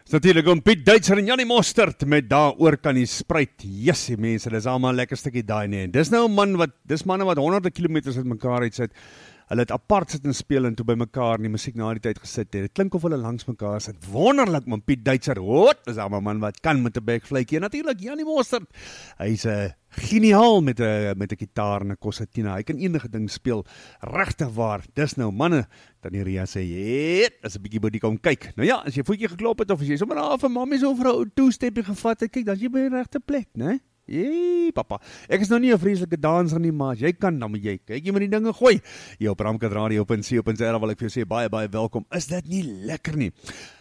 Is natuurlijk om Piet Duitser en Jannie Mostert met daaroor kan die spruit. Jessie mense, dis allemaal 'n lekker stukkie daai nie. Dis nou 'n man wat, dis manne wat honderde kilometers uit mekaar uitsit. Hulle het apart sit en speel en toe by mekaar in die musiek na die tyd gesit het. Dit klink of hulle langs mekaar sit. Wonderlik man, Piet Duitser. Wat? Dis allemaal man wat kan met 'n backfluitjie. Natuurlik Jannie Mostert. Hy's 'n geniaal met 'n gitaar en 'n konsertina. Hy kan enige ding speel. Regtig waar. Dis nou manne. Tannie Ria sê, as 'n bietjie by die kom kyk. Nou ja, as jy voetjie geklop het of as jy sommer af 'n mammie so vir 'n two-steppie gevat het, kyk, dan is jy by die regte plek, né? Jee, papa. Ek is nou nie 'n vreeslike danser nie, maar as jy kan, dan moet jy kyk, jy moet die dinge gooi. Hier op Ramkat Radio op NC.za wil ek vir jou sê baie welkom. Is dit nie lekker nie?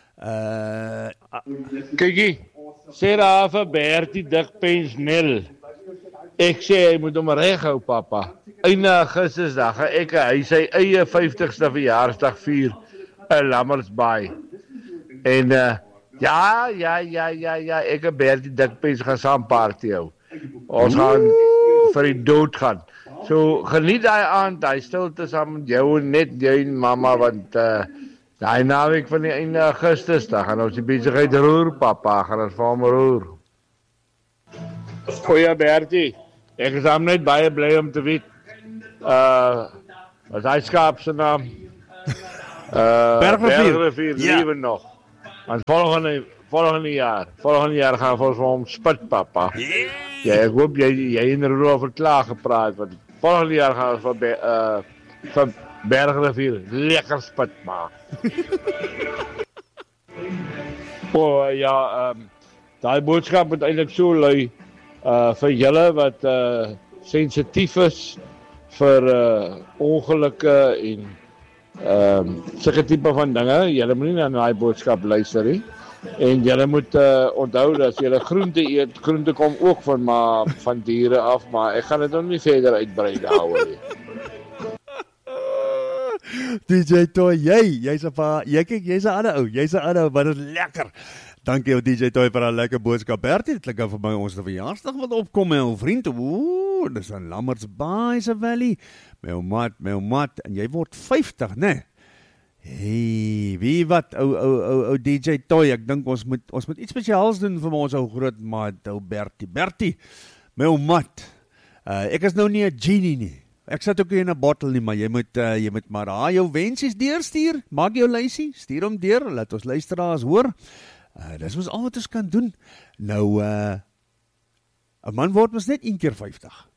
Kykie, sê daar vir Bertie Dikpens Nel. Ek sê hy moet hom reg hou, papa. Einde Augustusdag gaan hy sy eie 50ste verjaarsdag vier in Lammersbaai. En ja, ek en Bertie Dikpens gaan saam party hou. Ons gaan vir die dood gaan. So geniet daai aand, hy stilte saam met jou en net jy en mamma, want daai naweek van die einde Augustus, dan gaan ons die besigheid roer, papa, gaan ons vir hom roer. Goeie Bertie, ek is hom net baie bly om te weet. Wat hy skaap se naam? Bergrivier, leven nog. Want volgende jaar gaan we vir hom spit, papa. Ja, ek hoop jy en Rudolf het klaar gepraat, want volgende jaar gaan we vir Bergrivier lekker spit maak. Daai boodskap moet eintlik so lui vir julle wat sensitief is vir ongelukke en sulke tipe van dinge. Julle moet nie na daai boodskap luister nie. En julle moet onthou dat as julle groente eet, groente kom ook van diere af, maar ek gaan dit nog nie verder uitbrei daaroor nie. DJ Toy, jy's 'n ander ou, maar dit is lekker. Dankie ou DJ Toy vir 'n lekker boodskap. Bertie, dit klink vir my ons verjaarsdag wat opkom, my ou vriend. Dis 'n Lammersbaai se Valley. My ou mat, en jy word 50, né? Hey, wie wat ou DJ Toy, ek dink ons moet iets spesiaals doen vir ons ou groot maat, ou Bertie, my ou mat. Ek is nou nie 'n genie nie. Ek sit ook nie in 'n bottel nie, maar jy moet maar jou wensies deurstuur. Maak jou lysie, stuur hom deur, laat ons luisteraars hoor. Dis mos al wat ons kan doen. Nou 'n man word mos net een keer 50.